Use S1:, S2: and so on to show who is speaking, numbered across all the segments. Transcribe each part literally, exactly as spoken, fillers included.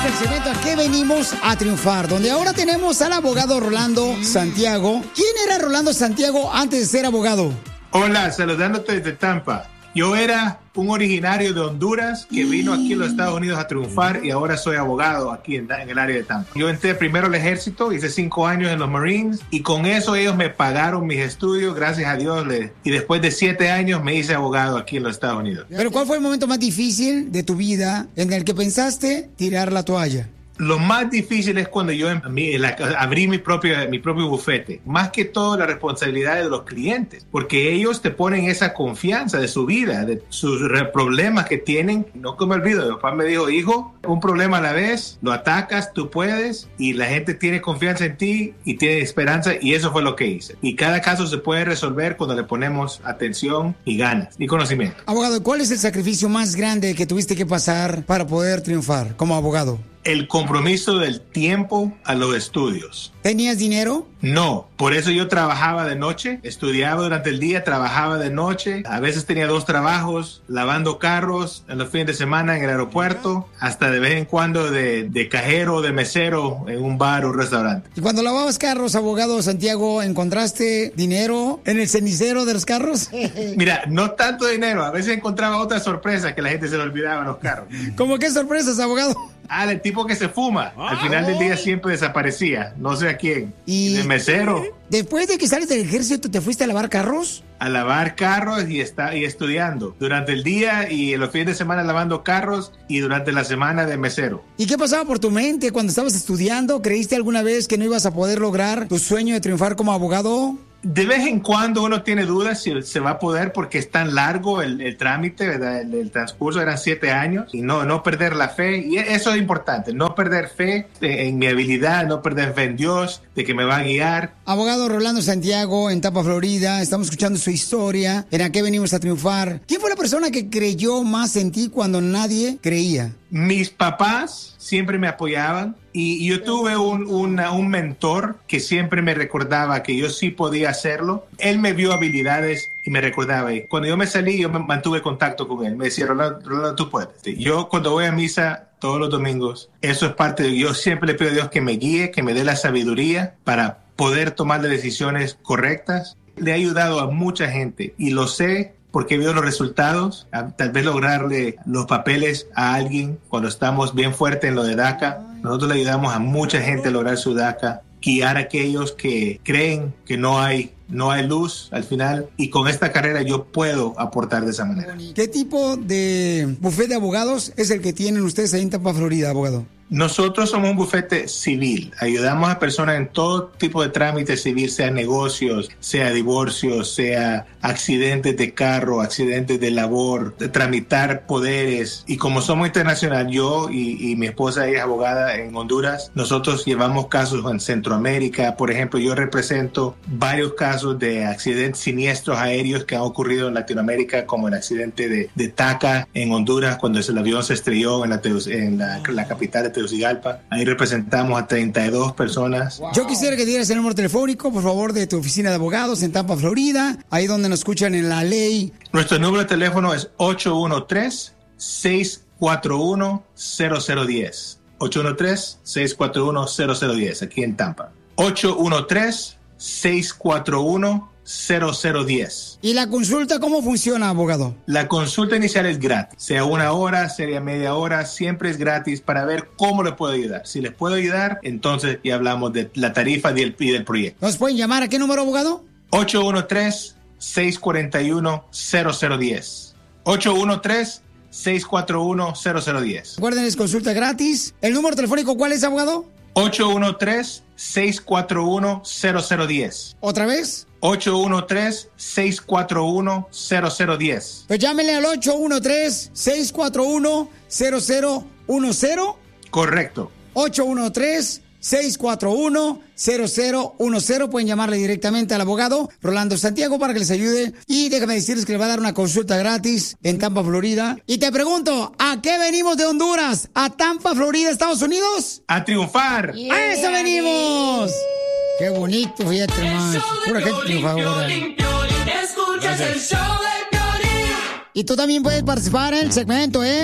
S1: el segmento ¿A qué venimos a triunfar? Donde ahora tenemos al abogado Rolando Santiago. ¿Quién era Rolando Santiago antes de ser abogado?
S2: Hola, saludándote desde Tampa. Yo era un originario de Honduras que vino aquí a los Estados Unidos a triunfar y ahora soy abogado aquí en, en el área de Tampa. Yo entré primero al ejército, hice cinco años en los Marines y con eso ellos me pagaron mis estudios, gracias a Dios. Le, y después de siete años me hice abogado aquí en los Estados Unidos.
S1: Pero ¿cuál fue el momento más difícil de tu vida en el que pensaste tirar la toalla?
S2: Lo más difícil es cuando yo abrí mi propio, mi propio bufete. Más que todo la responsabilidad de los clientes, porque ellos te ponen esa confianza de su vida, de sus problemas que tienen. No que me olvido, mi papá me dijo, hijo, un problema a la vez, lo atacas, tú puedes, y la gente tiene confianza en ti y tiene esperanza, y eso fue lo que hice. Y cada caso se puede resolver cuando le ponemos atención y ganas y conocimiento.
S1: Abogado, ¿cuál es el sacrificio más grande que tuviste que pasar para poder triunfar como abogado?
S2: El compromiso del tiempo a los estudios.
S1: ¿Tenías dinero?
S2: No, por eso yo trabajaba de noche, estudiaba durante el día, trabajaba de noche. A veces tenía dos trabajos, lavando carros en los fines de semana en el aeropuerto, hasta de vez en cuando de, de cajero o de mesero en un bar o un restaurante.
S1: ¿Y cuando lavabas carros, abogado Santiago, encontraste dinero en el cenicero de los carros?
S2: Mira, no tanto dinero, a veces encontraba otras sorpresas que la gente se le olvidaba en los carros.
S1: ¿Cómo qué sorpresas, abogado?
S2: Ah, el tipo que se fuma. Al final del día siempre desaparecía. No sé a quién.
S1: ¿Y
S2: el mesero?
S1: Después de que sales del ejército, ¿te fuiste a lavar carros?
S2: A lavar carros y, está, y estudiando. Durante el día y los fines de semana lavando carros y durante la semana de mesero.
S1: ¿Y qué pasaba por tu mente cuando estabas estudiando? ¿Creíste alguna vez que no ibas a poder lograr tu sueño de triunfar como abogado?
S2: De vez en cuando uno tiene dudas si se va a poder porque es tan largo el, el trámite, ¿verdad? El, el transcurso eran siete años y no, no perder la fe. Y eso es importante, no perder fe en mi habilidad, no perder fe en Dios, de que me va a guiar.
S1: Abogado Rolando Santiago en Tampa, Florida, estamos escuchando su historia, en ¿A qué venimos a triunfar? ¿Quién fue la persona que creyó más en ti cuando nadie creía?
S2: Mis papás siempre me apoyaban y yo tuve un, una, un mentor que siempre me recordaba que yo sí podía hacerlo. Él me vio habilidades y me recordaba. Y cuando yo me salí, yo me mantuve contacto con él. Me decía, Rolando, Rolando, tú puedes. Yo cuando voy a misa todos los domingos, eso es parte de... Yo siempre le pido a Dios que me guíe, que me dé la sabiduría para poder tomar las decisiones correctas. Le ha ayudado a mucha gente y lo sé porque veo los resultados, tal vez lograrle los papeles a alguien cuando estamos bien fuertes en lo de DACA. Nosotros le ayudamos a mucha gente a lograr su DACA, guiar a aquellos que creen que no hay, no hay luz al final, y con esta carrera yo puedo aportar de esa manera.
S1: ¿Qué tipo de bufete de abogados es el que tienen ustedes ahí en Tampa, Florida, abogado?
S2: Nosotros somos un bufete civil. Ayudamos a personas en todo tipo de trámite civil, sea negocios, sea divorcios, sea accidentes de carro, accidentes de labor, de tramitar poderes. Y como somos internacional, yo y, y mi esposa ella es abogada en Honduras, nosotros llevamos casos en Centroamérica. Por ejemplo, yo represento varios casos de accidentes siniestros aéreos que han ocurrido en Latinoamérica, como el accidente de, de Taca en Honduras, cuando el avión se estrelló en la, en la, la capital de Tegucigalpa. Ahí representamos a treinta y dos personas.
S1: Yo quisiera que dieras el número telefónico, por favor, de tu oficina de abogados en Tampa, Florida, ahí donde nos escuchan en la ley.
S2: Nuestro número de teléfono es ocho uno tres, seis cuatro uno, cero cero uno cero. ocho uno tres, seis cuatro uno, cero cero uno cero, aquí en Tampa. ocho uno tres, seis cuatro uno, cero cero uno cero.
S1: ¿Y la consulta cómo funciona, abogado?
S2: La consulta inicial es gratis, sea una hora, sea media hora, siempre es gratis para ver cómo le puedo ayudar. Si les puedo ayudar, entonces ya hablamos de la tarifa y del, y del proyecto.
S1: ¿Nos pueden llamar a qué número, abogado?
S2: ocho uno tres, seis cuatro uno, cero cero uno cero. ocho uno tres, seis cuatro uno, cero cero uno cero.
S1: Recuerden, es consulta gratis. ¿El número telefónico cuál es, abogado?
S2: ocho uno tres, seis cuatro uno, cero cero uno cero.
S1: ¿Otra vez?
S2: ocho uno tres, seis cuatro uno, cero cero uno cero.
S1: Pues llámenle al ocho uno tres, seis cuatro uno, cero cero uno cero.
S2: Correcto.
S1: ocho uno tres, seis cuatro uno, cero cero uno cero. Pueden llamarle directamente al abogado Rolando Santiago para que les ayude. Y déjame decirles que le va a dar una consulta gratis en Tampa, Florida. Y te pregunto, ¿a qué venimos de Honduras? ¿A Tampa, Florida, Estados Unidos?
S2: ¡A triunfar!
S1: Yeah. ¡A eso venimos! ¡Qué bonito, fíjate más! Pura gente triunfadora. Y tú también puedes participar en el segmento, ¿eh?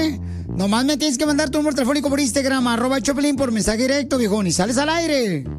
S1: Nomás me tienes que mandar tu número telefónico por Instagram, arroba Choplin, por mensaje directo, viejón, y sales al aire.